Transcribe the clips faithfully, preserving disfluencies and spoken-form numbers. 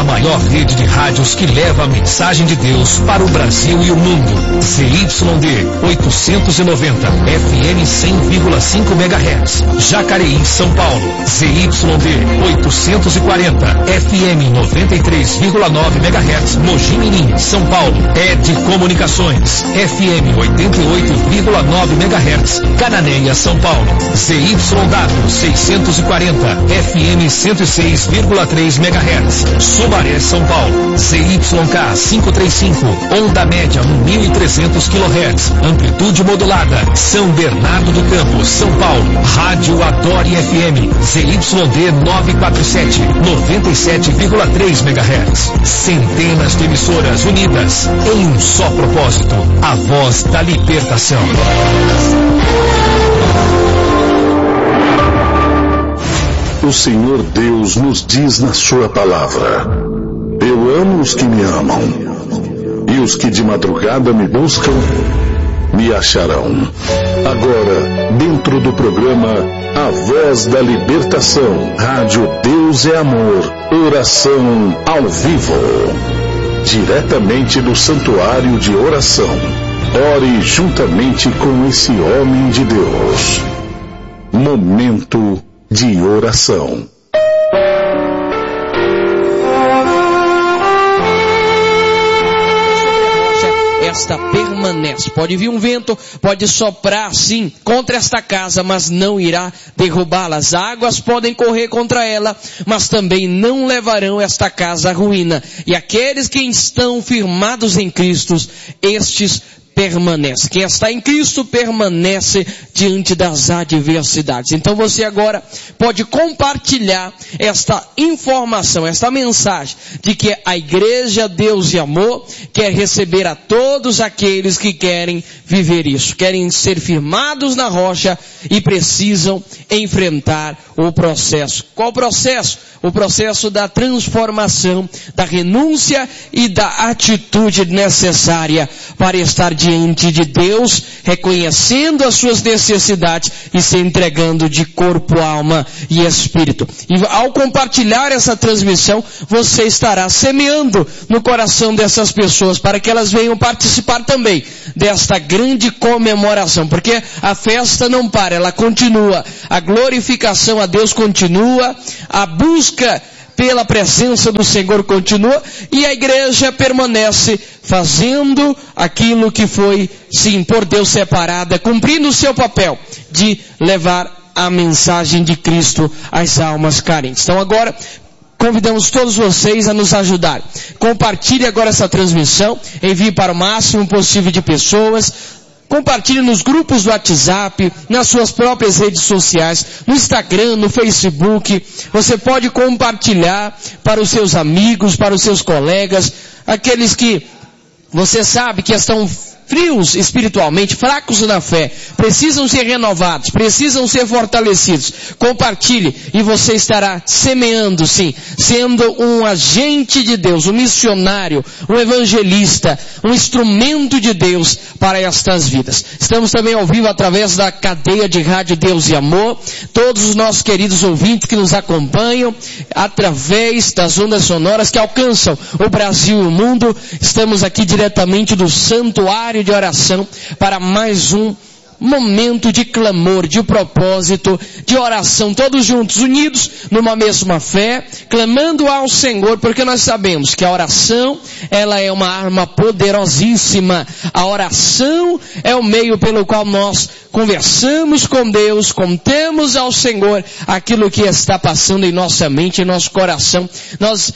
maior rede de rádios que leva a mensagem de Deus para o Brasil e o mundo. Z Y D oitocentos e noventa, F M cem vírgula cinco megahertz. Jacareí, São Paulo. Z Y D oitocentos e quarenta, F M noventa e três vírgula nove megahertz. Mogi Mirim, São Paulo. E D Comunicações, F M oitenta e oito vírgula nove megahertz. Cananéia, São Paulo. Z Y W seiscentos e quarenta, F M cento e seis vírgula três megahertz. Sumaré, São Paulo. Z Y K quinhentos e trinta e cinco, onda média mil e trezentos quilohertz, amplitude modulada. São Bernardo do Campo, São Paulo. Rádio Adore F M, Z Y D novecentos e quarenta e sete, noventa e sete vírgula três megahertz. Centenas de emissoras unidas em um só propósito, a voz da libertação. O Senhor Deus nos diz na sua palavra: eu amo os que me amam, e os que de madrugada me buscam, me acharão. Agora, dentro do programa A Voz da Libertação, Rádio Deus é Amor, oração ao vivo. Diretamente do Santuário de Oração. Ore juntamente com esse homem de Deus. Momento de oração. Esta permanece. Pode vir um vento, pode soprar sim contra esta casa, mas não irá derrubá-la. As águas podem correr contra ela, mas também não levarão esta casa à ruína. E aqueles que estão firmados em Cristo, estes permanece. Quem está em Cristo permanece diante das adversidades. Então você agora pode compartilhar esta informação, esta mensagem de que a Igreja Deus e Amor quer receber a todos aqueles que querem viver isso, querem ser firmados na rocha e precisam enfrentar o processo. Qual processo? O processo da transformação, da renúncia e da atitude necessária para estar diante de Deus, reconhecendo as suas necessidades e se entregando de corpo, alma e espírito. E ao compartilhar essa transmissão, você estará semeando no coração dessas pessoas para que elas venham participar também desta grande comemoração, porque a festa não para, ela continua, a glorificação a Deus continua, a busca pela presença do Senhor continua e a igreja permanece fazendo aquilo que foi, sim, por Deus separada, cumprindo o seu papel de levar a mensagem de Cristo às almas carentes. Então agora, convidamos todos vocês a nos ajudar. Compartilhe agora essa transmissão, envie para o máximo possível de pessoas. Compartilhe nos grupos do WhatsApp, nas suas próprias redes sociais, no Instagram, no Facebook. Você pode compartilhar para os seus amigos, para os seus colegas, aqueles que você sabe que estão frios espiritualmente, fracos na fé, precisam ser renovados, precisam ser fortalecidos. Compartilhe e você estará semeando, sim, sendo um agente de Deus, um missionário, um evangelista, um instrumento de Deus para estas vidas. Estamos também ao vivo através da cadeia de rádio Deus e Amor. Todos os nossos queridos ouvintes que nos acompanham através das ondas sonoras que alcançam o Brasil e o mundo. Estamos aqui diretamente do Santuário de Oração para mais um momento de clamor, de propósito, de oração, todos juntos, unidos numa mesma fé, clamando ao Senhor, porque nós sabemos que a oração, ela é uma arma poderosíssima. A oração é o meio pelo qual nós conversamos com Deus, contamos ao Senhor aquilo que está passando em nossa mente, em nosso coração. Nós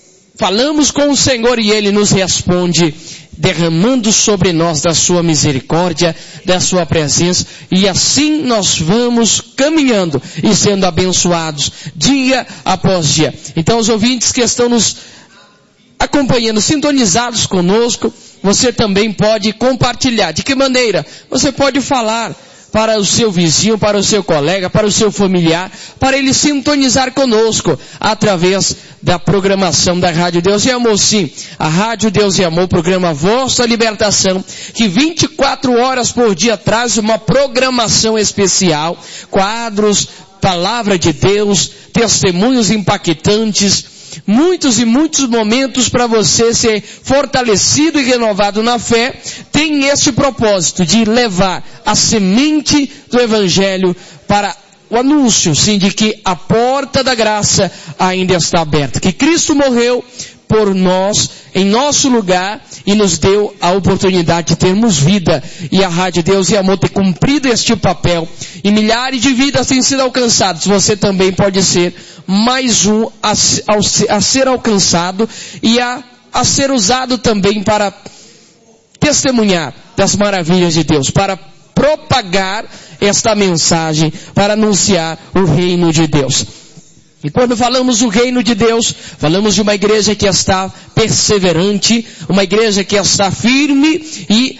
falamos com o Senhor e Ele nos responde, derramando sobre nós da sua misericórdia, da sua presença, e assim nós vamos caminhando e sendo abençoados dia após dia. Então os ouvintes que estão nos acompanhando, sintonizados conosco, você também pode compartilhar. De que maneira? Você pode falar para o seu vizinho, para o seu colega, para o seu familiar, para ele sintonizar conosco através da programação da Rádio Deus e Amor. Sim, a Rádio Deus e Amor, programa Vossa Libertação, que vinte e quatro horas por dia traz uma programação especial, quadros, palavra de Deus, testemunhos impactantes, muitos e muitos momentos para você ser fortalecido e renovado na fé, tem este propósito de levar a semente do Evangelho para o anúncio, sim, de que a porta da graça ainda está aberta, que Cristo morreu por nós, em nosso lugar, e nos deu a oportunidade de termos vida. E a Rádio Deus e Amor tem cumprido este papel, e milhares de vidas têm sido alcançadas. Você também pode ser mais um a, a, a ser alcançado e a, a ser usado também para testemunhar das maravilhas de Deus, para propagar esta mensagem, para anunciar o reino de Deus. E quando falamos do reino de Deus, falamos de uma igreja que está perseverante, uma igreja que está firme e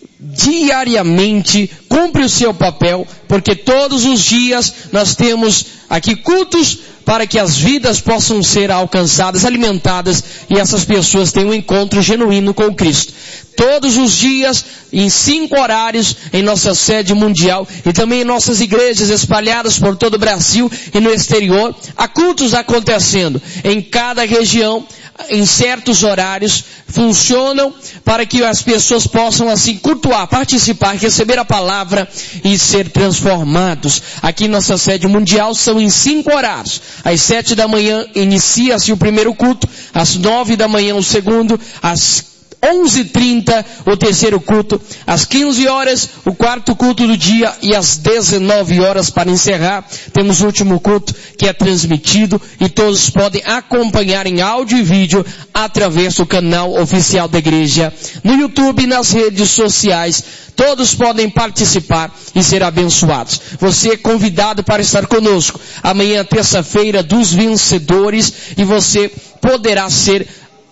diariamente cumpre o seu papel, porque todos os dias nós temos aqui cultos para que as vidas possam ser alcançadas, alimentadas, e essas pessoas tenham um encontro genuíno com Cristo. Todos os dias, em cinco horários, em nossa sede mundial, e também em nossas igrejas espalhadas por todo o Brasil e no exterior, há cultos acontecendo em cada região, em certos horários, funcionam para que as pessoas possam assim cultuar, participar, receber a palavra e ser transformados. Aqui em nossa sede mundial são em cinco horários. Às sete da manhã inicia-se o primeiro culto, às nove da manhã o segundo, às onze e trinta o terceiro culto, às quinze horas o quarto culto do dia, e às dezenove horas para encerrar temos o último culto, que é transmitido e todos podem acompanhar em áudio e vídeo através do canal oficial da igreja no YouTube e nas redes sociais. Todos podem participar e ser abençoados. Você é convidado para estar conosco amanhã, terça-feira dos vencedores, e você poderá ser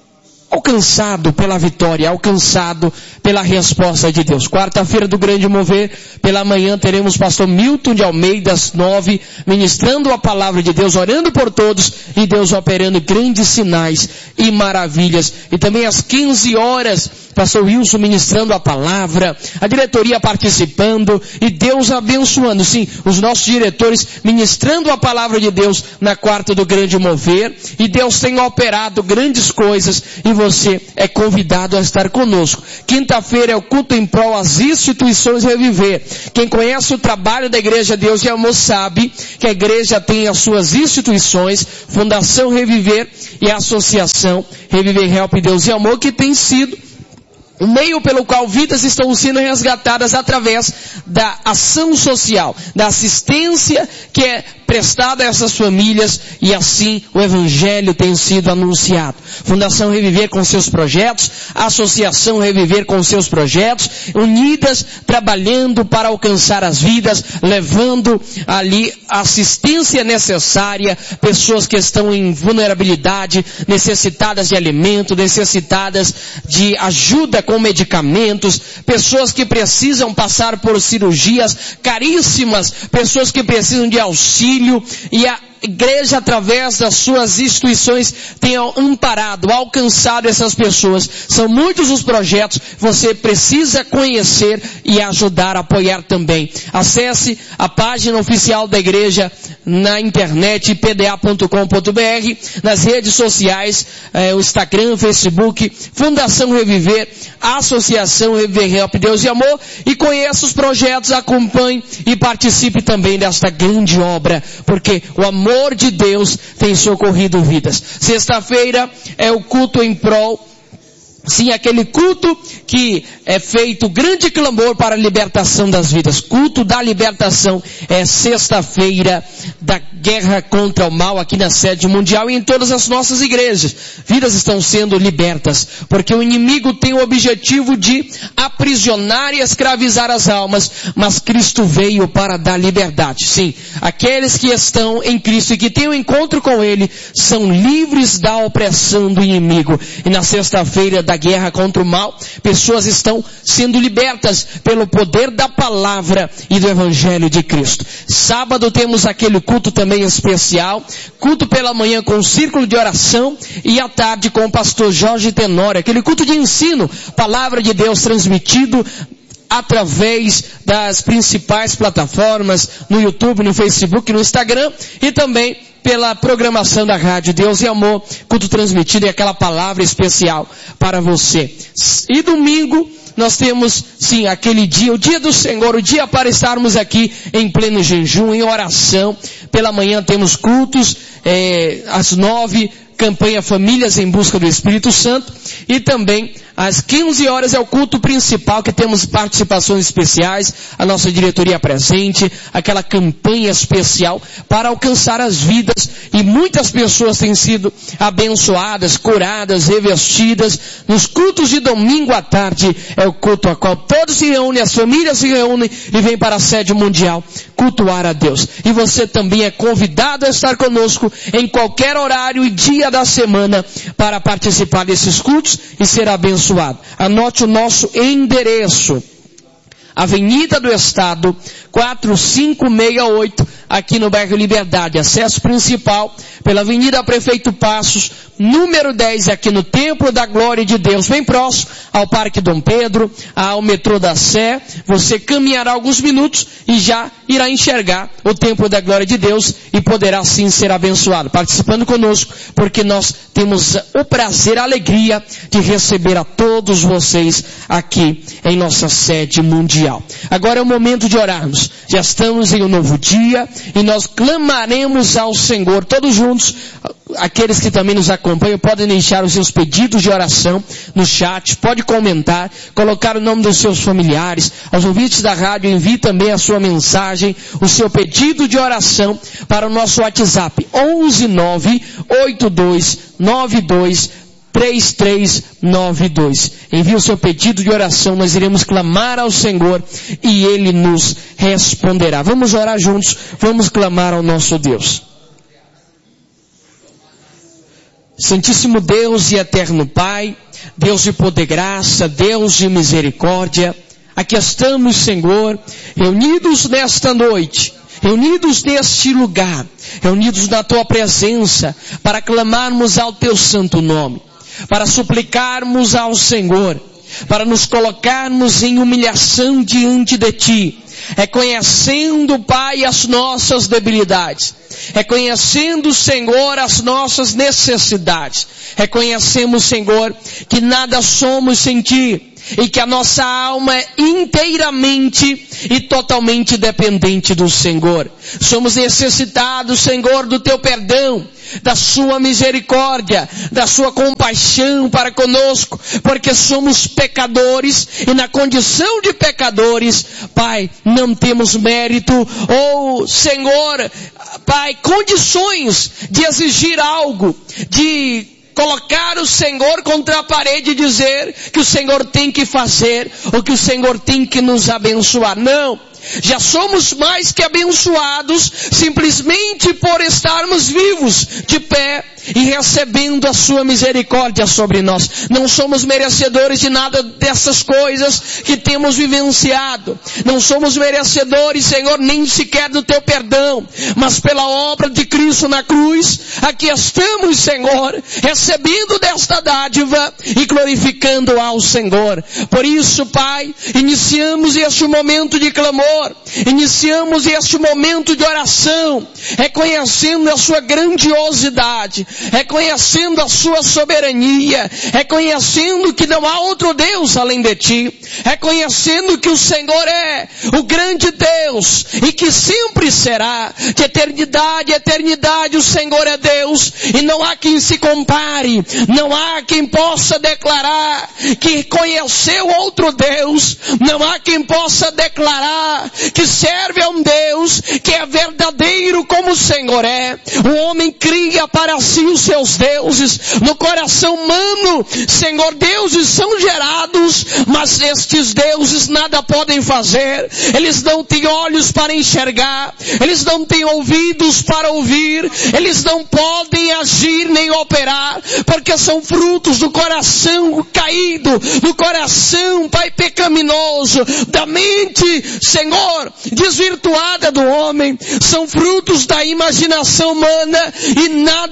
alcançado pela vitória, alcançado pela resposta de Deus. Quarta-feira do Grande Mover, pela manhã teremos pastor Milton de Almeida, às nove, ministrando a palavra de Deus, orando por todos, e Deus operando grandes sinais e maravilhas. E também às quinze horas, pastor Wilson ministrando a palavra, a diretoria participando, e Deus abençoando, sim, os nossos diretores ministrando a palavra de Deus na quarta do Grande Mover, e Deus tem operado grandes coisas, e você é convidado a estar conosco. Quinta-feira é o culto em prol às instituições Reviver. Quem conhece o trabalho da Igreja Deus e Amor sabe que a igreja tem as suas instituições, Fundação Reviver e a Associação Reviver Help Deus e Amor, que tem sido o meio pelo qual vidas estão sendo resgatadas através da ação social, da assistência que é prestada a essas famílias, e assim o Evangelho tem sido anunciado. Fundação Reviver com seus projetos, Associação Reviver com seus projetos, unidas, trabalhando para alcançar as vidas, levando ali a assistência necessária, pessoas que estão em vulnerabilidade, necessitadas de alimento, necessitadas de ajuda com medicamentos, pessoas que precisam passar por cirurgias caríssimas, pessoas que precisam de auxílio, e a igreja, através das suas instituições, tem amparado, alcançado essas pessoas. São muitos os projetos, você precisa conhecer e ajudar, apoiar também. Acesse a página oficial da igreja na internet, p d a ponto com ponto b r, nas redes sociais, eh, o Instagram, Facebook, Fundação Reviver, Associação Reviver Help Deus e Amor, e conheça os projetos, acompanhe e participe também desta grande obra, porque o amor de Deus tem socorrido vidas. Sexta-feira é o culto em prol, sim, aquele culto que é feito grande clamor para a libertação das vidas. Culto da libertação é sexta-feira da guerra contra o mal aqui na sede mundial e em todas as nossas igrejas. Vidas estão sendo libertas, porque o inimigo tem o objetivo de aprisionar e escravizar as almas, mas Cristo veio para dar liberdade. Sim, aqueles que estão em Cristo e que têm um encontro com Ele são livres da opressão do inimigo. E na sexta-feira da guerra contra o mal, pessoas estão sendo libertas pelo poder da palavra e do Evangelho de Cristo. Sábado temos aquele culto também especial, culto pela manhã com o círculo de oração, e à tarde com o pastor Jorge Tenório, aquele culto de ensino, palavra de Deus transmitido através das principais plataformas, no YouTube, no Facebook, no Instagram, e também pela programação da Rádio Deus e Amor, culto transmitido e aquela palavra especial para você. E domingo, nós temos, sim, aquele dia, o dia do Senhor, o dia para estarmos aqui em pleno jejum, em oração. Pela manhã temos cultos, é, às nove, campanha Famílias em Busca do Espírito Santo. E também, às quinze horas é o culto principal, que temos participações especiais, a nossa diretoria presente, aquela campanha especial para alcançar as vidas. E muitas pessoas têm sido abençoadas, curadas, revestidas. Nos cultos de domingo à tarde é o culto a qual todos se reúnem, as famílias se reúnem e vêm para a sede mundial cultuar a Deus. E você também é convidado a estar conosco em qualquer horário e dia da semana para participar desses cultos e ser abençoado. Anote o nosso endereço: Avenida do Estado, quatro cinco seis oito, aqui no bairro Liberdade. Acesso principal pela Avenida Prefeito Passos, número dez, aqui no Templo da Glória de Deus, bem próximo ao Parque Dom Pedro, ao metrô da Sé. Você caminhará alguns minutos e já irá enxergar o Templo da Glória de Deus e poderá sim ser abençoado, participando conosco, porque nós temos o prazer, a alegria de receber a todos vocês aqui em nossa sede mundial. Agora é o momento de orarmos. Já estamos em um novo dia e nós clamaremos ao Senhor todos juntos. Aqueles que também nos acompanham podem deixar os seus pedidos de oração no chat, pode comentar, colocar o nome dos seus familiares. Aos ouvintes da rádio, envie também a sua mensagem, o seu pedido de oração para o nosso WhatsApp onze nove oito dois nove dois três três nove dois. Envie o seu pedido de oração, nós iremos clamar ao Senhor e Ele nos responderá. Vamos orar juntos, vamos clamar ao nosso Deus. Santíssimo Deus e eterno Pai, Deus de poder e graça, Deus de misericórdia, aqui estamos, Senhor, reunidos nesta noite, reunidos neste lugar, reunidos na Tua presença, para clamarmos ao Teu santo nome, para suplicarmos ao Senhor, para nos colocarmos em humilhação diante de Ti, reconhecendo, Pai, as nossas debilidades, reconhecendo, Senhor, as nossas necessidades, reconhecemos, Senhor, que nada somos sem Ti, e que a nossa alma é inteiramente e totalmente dependente do Senhor. Somos necessitados, Senhor, do Teu perdão, da Sua misericórdia, da Sua compaixão para conosco, porque somos pecadores e na condição de pecadores, Pai, não temos mérito ou, Senhor, Pai, condições de exigir algo, de colocar o Senhor contra a parede e dizer que o Senhor tem que fazer ou que o Senhor tem que nos abençoar. Não. Já somos mais que abençoados simplesmente por estarmos vivos, de pé e recebendo a Sua misericórdia sobre nós. Não somos merecedores de nada dessas coisas que temos vivenciado. Não somos merecedores, Senhor, nem sequer do Teu perdão. Mas pela obra de Cristo na cruz, aqui estamos, Senhor, recebendo desta dádiva e glorificando ao Senhor. Por isso, Pai, iniciamos este momento de clamor. Iniciamos este momento de oração, reconhecendo a Sua grandiosidade, reconhecendo a Sua soberania, reconhecendo que não há outro Deus além de Ti, reconhecendo que o Senhor é o grande Deus e que sempre será, de eternidade a eternidade o Senhor é Deus e não há quem se compare, não há quem possa declarar que conheceu outro Deus, não há quem possa declarar que serve a um Deus que é verdadeiro como o Senhor é. O homem cria para si os seus deuses no coração humano. Senhor, deuses são gerados, mas estes deuses nada podem fazer. Eles não têm olhos para enxergar, eles não têm ouvidos para ouvir, eles não podem agir nem operar, porque são frutos do coração caído, do coração, Pai, pecaminoso, da mente, Senhor, desvirtuada do homem. São frutos da imaginação humana e nada pode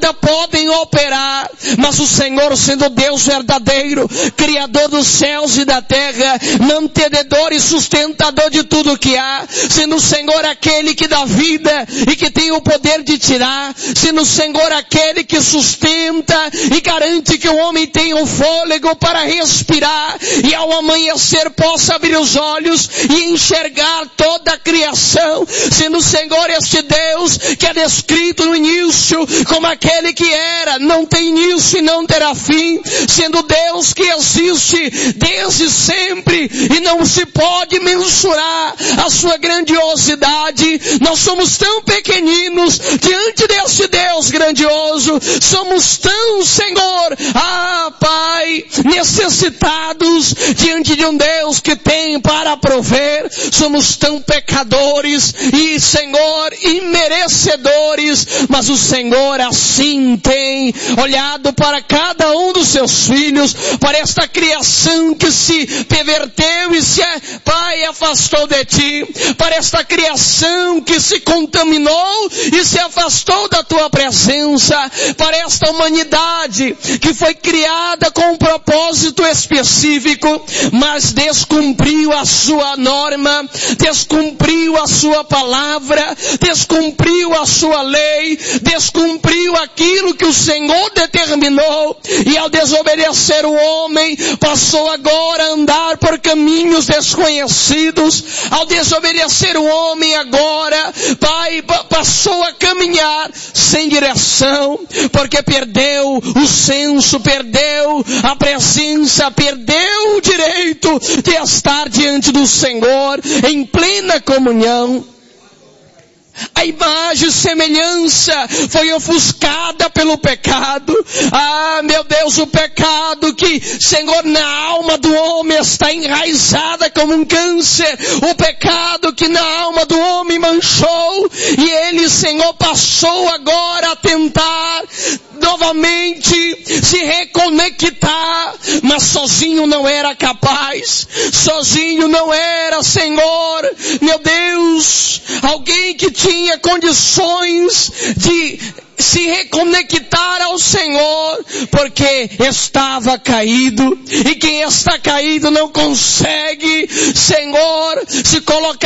podem operar, mas o Senhor, sendo Deus verdadeiro, Criador dos céus e da terra, mantenedor e sustentador de tudo que há, sendo o Senhor aquele que dá vida e que tem o poder de tirar, sendo o Senhor aquele que sustenta e garante que o homem tenha o fôlego para respirar e ao amanhecer possa abrir os olhos e enxergar toda a criação, sendo o Senhor este Deus que é descrito no início como aquele que era, não tem início e não terá fim, sendo Deus que existe desde sempre e não se pode mensurar a sua grandiosidade. Nós somos tão pequeninos diante deste Deus grandioso, somos tão, Senhor, ah Pai, necessitados diante de um Deus que tem para prover, somos tão pecadores e, Senhor, imerecedores, mas o Senhor assim tem olhado para cada um dos seus filhos, para esta criação que se perverteu e se, Pai, afastou de ti, para esta criação que se contaminou e se afastou da tua presença, para esta humanidade que foi criada com um propósito específico, mas descumpriu a sua norma, descumpriu a sua palavra, descumpriu a sua lei, descumpriu aquilo que o Senhor determinou, e ao desobedecer o homem, passou agora a andar por caminhos desconhecidos. Ao desobedecer o homem agora, Pai, passou a caminhar sem direção, porque perdeu o senso, perdeu a presença, perdeu o direito de estar diante do Senhor em plena comunhão. A imagem e semelhança foi ofuscada pelo pecado. Ah, meu Deus, o pecado que, Senhor, na alma do homem está enraizada como um câncer. O pecado que na alma do homem manchou. E ele, Senhor, passou agora a tentar novamente se reconectar, mas sozinho não era capaz, sozinho não era, Senhor, meu Deus, alguém que tinha condições de se reconectar ao Senhor, porque estava caído, e quem está caído não consegue, Senhor, se colocar